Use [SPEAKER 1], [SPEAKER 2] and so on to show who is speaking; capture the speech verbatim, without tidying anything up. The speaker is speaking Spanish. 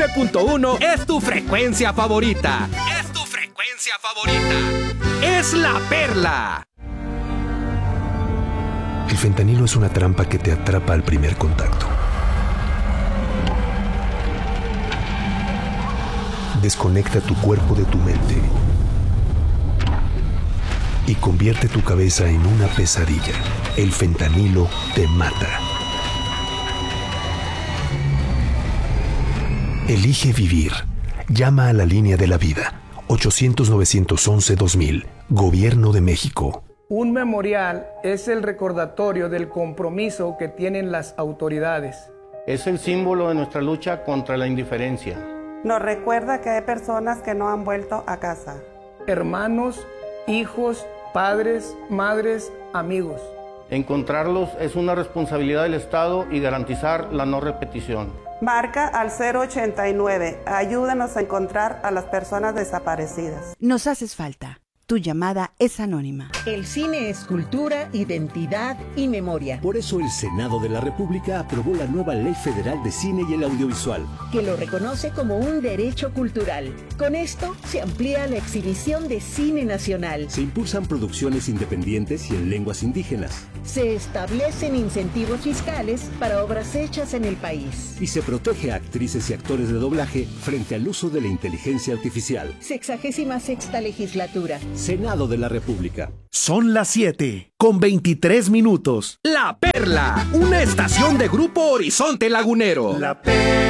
[SPEAKER 1] nueve punto uno es tu frecuencia favorita. Es tu frecuencia favorita. Es La Perla.
[SPEAKER 2] El fentanilo es una trampa que te atrapa al primer contacto. Desconecta tu cuerpo de tu mente y convierte tu cabeza en una pesadilla. El fentanilo te mata. Elige vivir. Llama a la línea de la vida. ochocientos, novecientos once, dos mil. Gobierno de México.
[SPEAKER 3] Un memorial es el recordatorio del compromiso que tienen las autoridades.
[SPEAKER 4] Es el símbolo de nuestra lucha contra la indiferencia.
[SPEAKER 5] Nos recuerda que hay personas que no han vuelto a casa.
[SPEAKER 3] Hermanos, hijos, padres, madres, amigos.
[SPEAKER 4] Encontrarlos es una responsabilidad del Estado y garantizar la no repetición.
[SPEAKER 5] Marca al cero ochenta y nueve. Ayúdanos a encontrar a las personas desaparecidas.
[SPEAKER 6] Nos haces falta. Tu llamada es anónima.
[SPEAKER 7] El cine es cultura, identidad y memoria.
[SPEAKER 8] Por eso el Senado de la República aprobó la nueva Ley Federal de Cine y el Audiovisual,
[SPEAKER 7] que lo reconoce como un derecho cultural. Con esto se amplía la exhibición de cine nacional.
[SPEAKER 8] Se impulsan producciones independientes y en lenguas indígenas.
[SPEAKER 7] Se establecen incentivos fiscales para obras hechas en el país.
[SPEAKER 8] Y se protege a actrices y actores de doblaje frente al uso de la inteligencia artificial.
[SPEAKER 7] Sexagésima sexta legislatura.
[SPEAKER 8] Senado de la República.
[SPEAKER 1] Son las siete con veintitrés minutos. La Perla, una estación de Grupo Horizonte Lagunero.
[SPEAKER 9] La Perla.